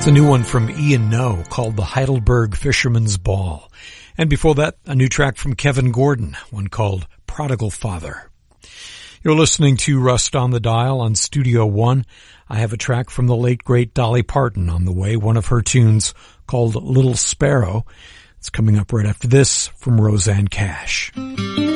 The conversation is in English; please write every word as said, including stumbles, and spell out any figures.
It's a new one from Ian No called The Heidelberg Fisherman's Ball. And before that, a new track from Kevin Gordon, one called Prodigal Father. You're listening to Rust on the Dial on Studio One. I have a track from the late, great Dolly Parton on the way, one of her tunes called Little Sparrow. It's coming up right after this from Rosanne Cash.